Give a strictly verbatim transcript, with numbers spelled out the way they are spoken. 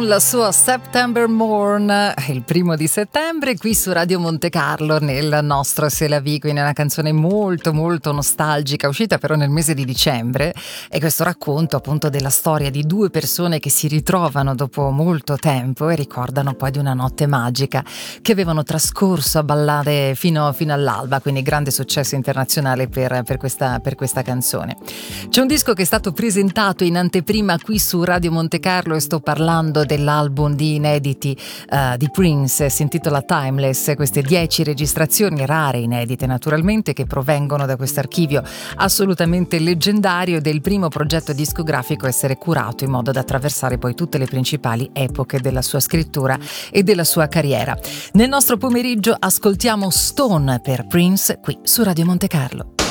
con la sua September Morn, il primo di settembre, qui su Radio Monte Carlo, nel nostro C'est la vie, quindi è una canzone molto molto nostalgica, uscita però nel mese di dicembre, e questo racconto appunto della storia di due persone che si ritrovano dopo molto tempo e ricordano poi di una notte magica che avevano trascorso a ballare fino, fino all'alba, quindi grande successo internazionale per, per, questa, per questa canzone. C'è un disco che è stato presentato in anteprima qui su Radio Monte Carlo e sto parlando dell'album di inediti uh, di Prince, si intitola Timeless, queste dieci registrazioni rare, inedite naturalmente, che provengono da questo archivio assolutamente leggendario del primo progetto discografico a essere curato in modo da attraversare poi tutte le principali epoche della sua scrittura e della sua carriera. Nel nostro pomeriggio ascoltiamo Stone per Prince qui su Radio Monte Carlo.